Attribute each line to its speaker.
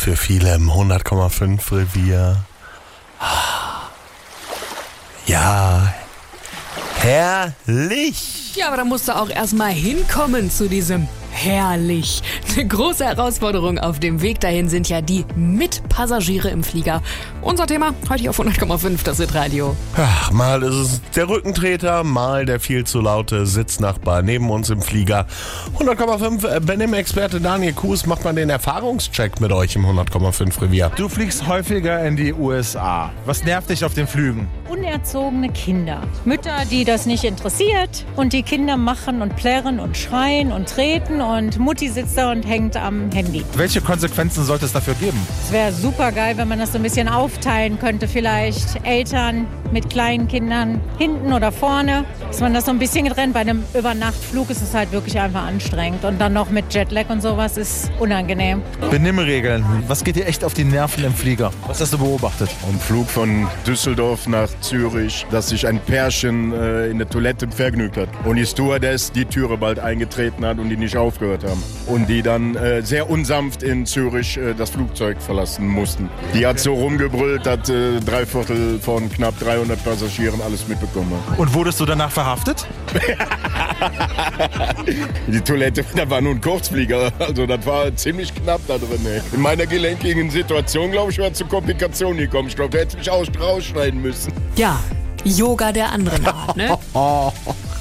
Speaker 1: für viele im 100,5 Revier. Ja, herrlich.
Speaker 2: Ja, aber da musst du auch erstmal hinkommen zu diesem herrlich. Eine große Herausforderung auf dem Weg dahin sind ja die Mitpassagiere im Flieger. Unser Thema heute hier auf 100,5, das Hitradio.
Speaker 1: Ach, mal ist es der Rückentreter, mal der viel zu laute Sitznachbar neben uns im Flieger. 100,5 Benim-Experte Daniel Kuhs macht mal den Erfahrungscheck mit euch im 100,5 Revier.
Speaker 3: Du fliegst häufiger in die USA. Was nervt dich auf den Flügen?
Speaker 4: Unerzogene Kinder. Mütter, die das nicht interessiert und die Kinder machen und plärren und schreien und treten und Mutti sitzt da und hängt am Handy.
Speaker 3: Welche Konsequenzen sollte es dafür geben?
Speaker 4: Es wäre super geil, wenn man das so ein bisschen aufteilen könnte. Vielleicht Eltern mit kleinen Kindern hinten oder vorne, dass man das so ein bisschen getrennt. Bei einem Übernachtflug ist es halt wirklich einfach anstrengend. Und dann noch mit Jetlag und sowas ist unangenehm.
Speaker 3: Benimmregeln. Was geht dir echt auf die Nerven im Flieger? Was hast du beobachtet?
Speaker 5: Am Flug von Düsseldorf nach Zürich, dass sich ein Pärchen in der Toilette vergnügt hat. Und die Stewardess die Türe bald eingetreten hat und die nicht aufgehört haben. Und die dann sehr unsanft in Zürich das Flugzeug verlassen mussten. Die hat so rumgebrüllt, dass 3/4 von knapp 300 Passagieren alles mitbekommen hat.
Speaker 3: Und wurdest du danach verhaftet?
Speaker 5: Die Toilette, da war nur ein Kurzflieger, also das war ziemlich knapp da drin. Ey. In meiner gelenkigen Situation, glaube ich, wäre zu Komplikationen gekommen. Ich glaube, da hätte ich mich rausschneiden müssen.
Speaker 2: Ja, Yoga der anderen Art, ne?